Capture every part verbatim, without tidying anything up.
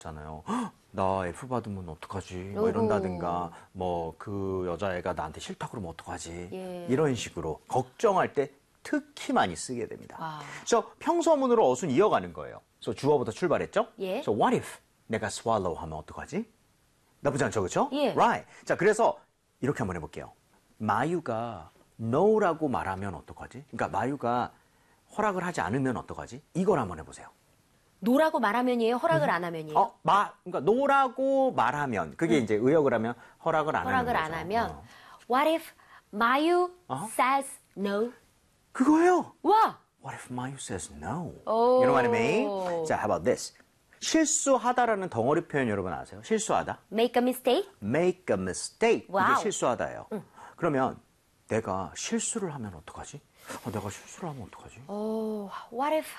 잖아요. 나 F 받으면 어떡하지? 뭐 이런다든가, 뭐 그 여자애가 나한테 싫다 그러면 어떡하지? 예. 이런 식으로 걱정할 때 특히 많이 쓰게 됩니다. 와. 그래서 평서문으로 어순 이어가는 거예요. 그래서 주어부터 출발했죠? 예. So what if 내가 swallow 하면 어떡하지? 나쁘지 않죠, 그렇죠? 예. Right. 자, 그래서 이렇게 한번 해볼게요. 마유가 no라고 말하면 어떡하지? 그러니까 마유가 허락을 하지 않으면 어떡하지? 이걸 한번 해보세요. 노라고 말하면이에요? 허락을 안 하면이에요? 어, 마, 그러니까 노라고 말하면 그게 음. 이제 의역을 하면 허락을 안 허락을 하는 거죠. 안 하면 어. What if 마유 어? says no? 그거예요. 와! What if Mayu says no? 오. You know what I mean? 자, how about this? 실수하다라는 덩어리 표현 여러분 아세요? 실수하다. Make a mistake? Make a mistake. 와우. 이게 실수하다예요. 그러면 내가 실수를 하면 어떡하지? 아, 내가 실수를 하면 어떡하지? Oh, what if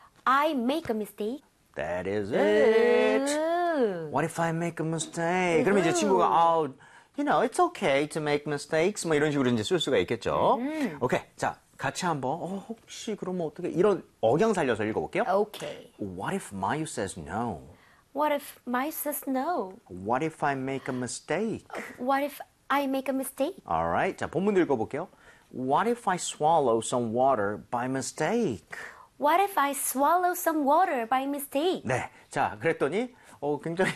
I make a mistake? That is it. 음. What if I make a mistake? 그러면 이제 친구가 oh, you know, it's okay to make mistakes. 뭐 이런 식으로 이제 쓸 수가 있겠죠. 오케이. 자, 같이 한번 어, 혹시 그러면 어떻게 이런 억양 살려서 읽어볼게요. Okay. What if Mayu says no? What if Mayu says no? What if I make a mistake? What if I make a mistake? Alright. 자, 본문 읽어볼게요. What if I swallow some water by mistake? What if I swallow some water by mistake? 네. 자, 그랬더니 어, 굉장히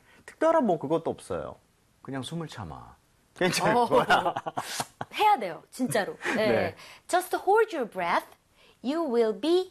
특별한 뭐 그것도 없어요. 그냥 숨을 참아. 괜찮을 어. 거야. 해야 돼요, 진짜로. 네. 네. Just hold your breath. You will be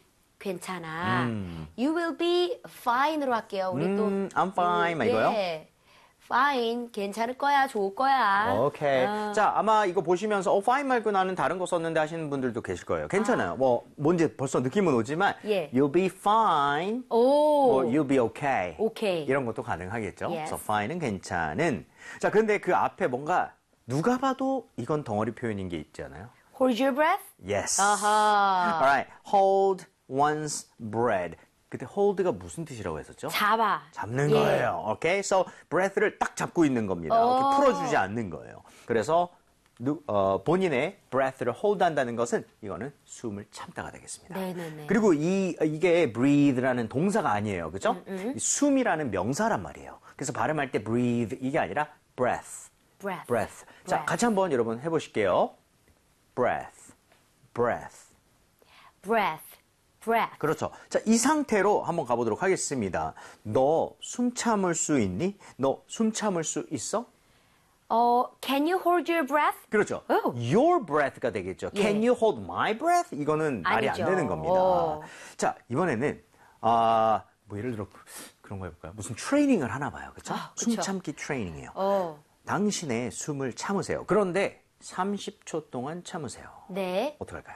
괜찮아. You will be fine으로 할게요. 우리 음, 또 I'm fine, 막 이거요? 예. fine, 괜찮을 거야, 좋을 거야. 오케이. 어. 자, 아마 이거 보시면서 어, fine 말고 나는 다른 거 썼는데 하시는 분들도 계실 거예요. 괜찮아요. 뭐 뭔지 벌써 느낌은 오지만 예. you'll be fine. 오. 뭐 you'll be okay. 오케이. 이런 것도 가능하겠죠. Yes. So fine은 괜찮은. 자, 근데 그 앞에 뭔가 누가 봐도 이건 덩어리 표현인 게 있잖아요. Hold your breath. Yes. 아하. Alright. Hold one's breath. 그때 hold가 무슨 뜻이라고 했었죠? 잡아. 잡는 예. 거예요. 오케이? So breath를 딱 잡고 있는 겁니다. 오. 이렇게 풀어주지 않는 거예요. 그래서 누, 어, 본인의 breath를 hold 한다는 것은 이거는 숨을 참다가 되겠습니다. 네네네. 그리고 이, 이게 breathe라는 동사가 아니에요. 그죠? 이 숨이라는 명사란 말이에요. 그래서 발음할 때 breathe 이게 아니라 breath. breath. breath. 자, breath. 같이 한번 여러분 해보실게요. breath. breath. breath. breath. 그렇죠. 자, 이 상태로 한번 가보도록 하겠습니다. 너 숨 참을 수 있니? 너 숨 참을 수 있어? 어, can you hold your breath? 그렇죠. 오. Your breath가 되겠죠. 예. Can you hold my breath? 이거는 말이 아니죠. 안 되는 겁니다. 오. 자, 이번에는 아, 뭐 예를 들어 그런 거 해볼까요? 무슨 트레이닝을 하나 봐요. 그렇죠? 아, 숨 그쵸. 참기 트레이닝이에요. 어. 당신의 숨을 참으세요. 그런데 삼십 초 동안 참으세요. 네. 어떻게 할까요?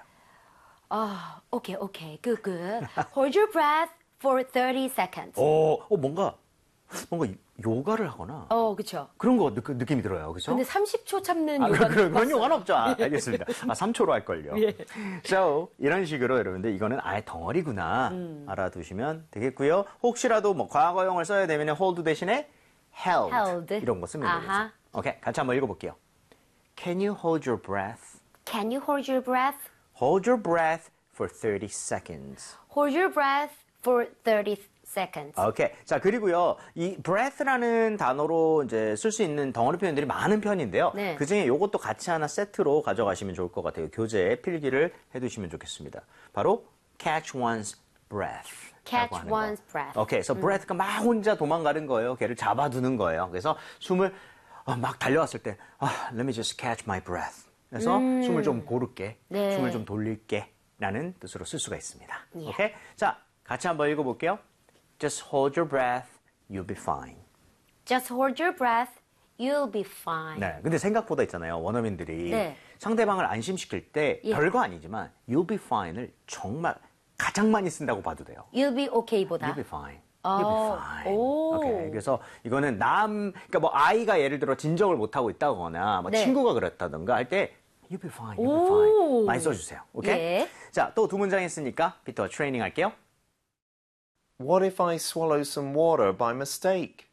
아, 오케이, 오케이. good, good. Hold your breath for thirty seconds. 어, 어 뭔가 뭔가 요가를 하거나 어, 그쵸. 그런 거 느, 느낌이 들어요. 그렇죠? 근데 삼십 초 참는 아, 요가는 그런, 그런 봤어요. 요가는 없죠. 아, 알겠습니다. 아, 삼 초로 할걸요. 예. So, 이런 식으로 여러분들 이거는 아예 덩어리구나 음. 알아두시면 되겠고요. 혹시라도 뭐 과거형을 써야 되면 hold 대신에 held, held. 이런 거 쓰면 아하. 되겠죠. 오케이, 같이 한번 읽어볼게요. Can you hold your breath? Can you hold your breath? Hold your breath for thirty seconds. Hold your breath for thirty seconds. 오케이. 자, 그리고요, 이 breath라는 단어로 이제 쓸 수 있는 덩어리 표현들이 많은 편인데요. 네. 그 중에 요것도 같이 하나 세트로 가져가시면 좋을 것 같아요. 교재에 필기를 해두시면 좋겠습니다. 바로 catch one's breath. Catch 라고 하는 one's 거. breath. 오케이. 그래서 breath가 막 혼자 도망가는 거예요. 걔를 잡아두는 거예요. 그래서 숨을 어, 막 달려왔을 때, 아, let me just catch my breath. 그래서 숨을 좀 고를게, 네. 숨을 좀 돌릴게 라는 뜻으로 쓸 수가 있습니다. 예. 오케이? 자, 같이 한번 읽어볼게요. Just hold your breath, you'll be fine. Just hold your breath. You'll be fine. 네, 근데 생각보다 있잖아요. 원어민들이 네. 상대방을 안심시킬 때 예. 별거 아니지만 you'll be fine을 정말 가장 많이 쓴다고 봐도 돼요. You'll be okay보다. You'll be fine. 어, You'll be fine. 오. 오케이. 그래서 이거는 남, 그러니까 뭐 아이가 예를 들어 진정을 못하고 있다거나 뭐 네. 친구가 그렇다던가 할 때 You'll be fine. You'll 오. be fine. 많이 써주세요. 오케이? 예. 자, 또 두 문장 했으니까 비터 트레이닝 할게요. What if I swallow some water by mistake?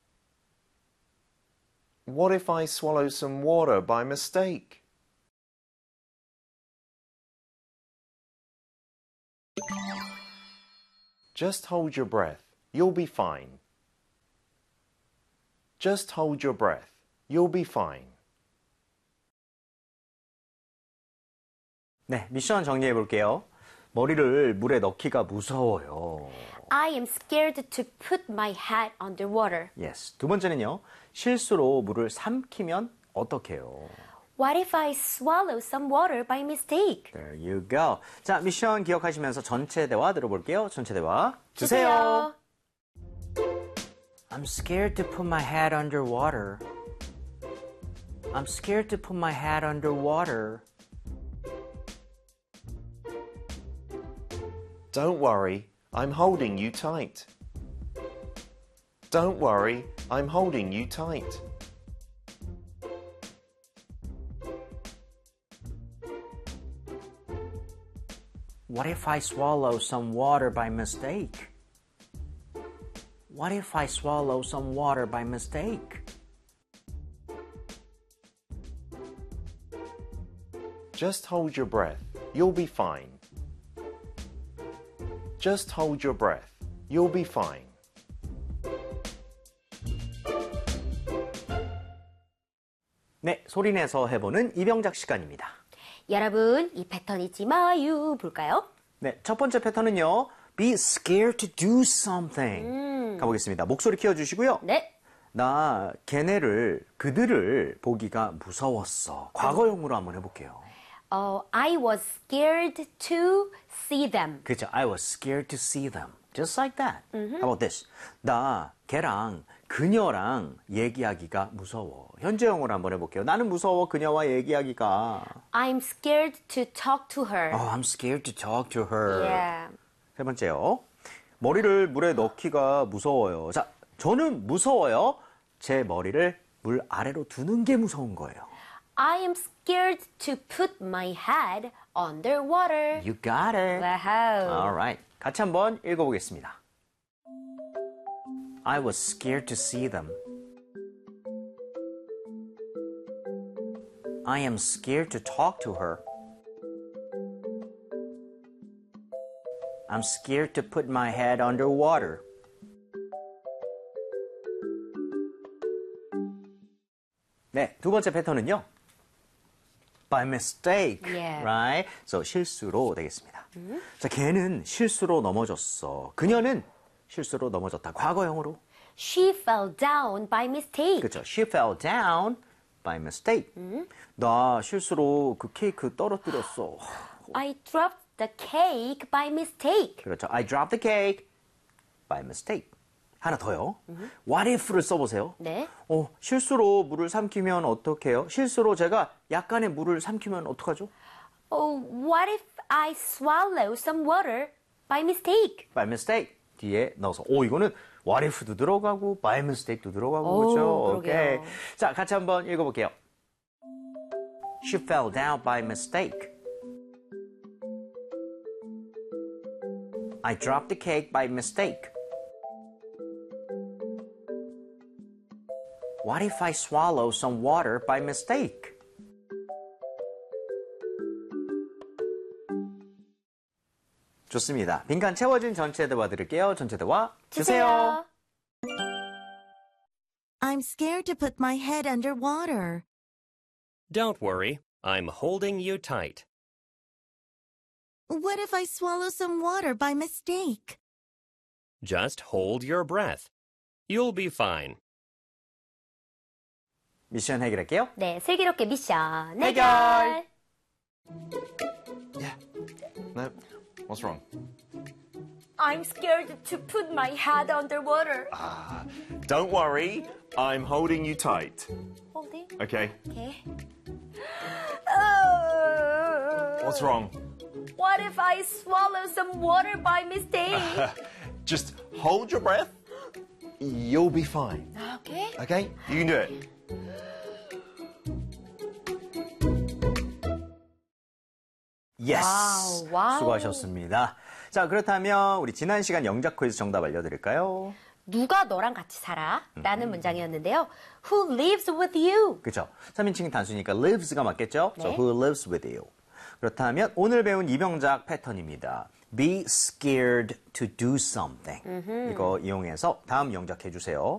What if I swallow some water by mistake? Just hold your breath. You'll be fine. Just hold your breath. You'll be fine. 네, 미션 정리해 볼게요. 머리를 물에 넣기가 무서워요. I am scared to put my head underwater. Yes. 두 번째는요. 실수로 물을 삼키면 어떡해요? What if I swallow some water by mistake? There you go. 자, 미션 기억하시면서 전체 대화 들어볼게요. 전체 대화 주세요. I'm scared to put my head underwater. I'm scared to put my head underwater. Don't worry, I'm holding you tight. Don't worry, I'm holding you tight. What if I swallow some water by mistake? What if I swallow some water by mistake? Just hold your breath. You'll be fine. Just hold your breath. You'll be fine. 네, 소리내서 해보는 이병작 시간입니다. 여러분, 이 패턴 잊지 마요. 볼까요? 네, 첫 번째 패턴은요. Be scared to do something. 음. 가보겠습니다. 목소리 키워주시고요. 네. 나 걔네를, 그들을 보기가 무서웠어. 과거형으로 한번 해볼게요. 어, I was scared to see them. 그렇죠. I was scared to see them. Just like that. How about this? 나 걔랑 그녀랑 얘기하기가 무서워. 현재형으로 한번 해볼게요. 나는 무서워 그녀와 얘기하기가. I'm scared to talk to her. Oh, I'm scared to talk to her. Yeah. 세 번째요. 머리를 물에 넣기가 무서워요. 자, 저는 무서워요. 제 머리를 물 아래로 두는 게 무서운 거예요. I am scared to put my head underwater. You got it. Wow. Alright. 같이 한번 읽어보겠습니다. I was scared to see them. I am scared to talk to her. I'm scared to put my head underwater. 네, 두 번째 패턴은요. By mistake, Yeah. right? So 실수로 되겠습니다. 자, 걔는 실수로 넘어졌어. 그녀는 실수로 넘어졌다. 과거형으로. She fell down by mistake. 그렇죠. She fell down by mistake. 나 실수로 그 케이크 떨어뜨렸어. I dropped the cake by mistake. 그렇죠. I dropped the cake by mistake. 하나 더요. What if를 써보세요. 네. 어, 실수로 물을 삼키면 어떡해요? 실수로 제가 약간의 물을 삼키면 어떡하죠? Oh, what if I swallow some water by mistake? By mistake 뒤에 넣어서. 오, 이거는 what if도 들어가고 by mistake도 들어가고 오, 그렇죠? 그러게요. 오케이. 자, 같이 한번 읽어볼게요. She fell down by mistake. I dropped the cake by mistake. What if I swallow some water by mistake? 좋습니다. 빈칸 채워진 전체 대화 들을게요. 전체 대화 주세요. I'm scared to put my head underwater. Don't worry, I'm holding you tight. What if I swallow some water by mistake? Just hold your breath. You'll be fine. 미션 해결할게요. 네, 슬기롭게 미션 해결. 해결. Yeah. No. What's wrong? I'm scared to put my head underwater. Don't worry. I'm holding you tight. Holding. Okay. Okay. Oh. What's wrong? What if I swallow some water by mistake? Just hold your breath. You'll be fine. Okay. Okay? You can do it. 예스. 와우, 와우. 수고하셨습니다. 자, 그렇다면 우리 지난 시간 영작 퀴즈 정답 알려드릴까요? 누가 너랑 같이 살아? 라는 문장이었는데요. Who lives with you? 그렇죠. 삼인칭 단수니까 lives가 맞겠죠? 네. So who lives with you? 그렇다면 오늘 배운 이병작 패턴입니다. Be scared to do something. 이거 이용해서 다음 영작 해주세요.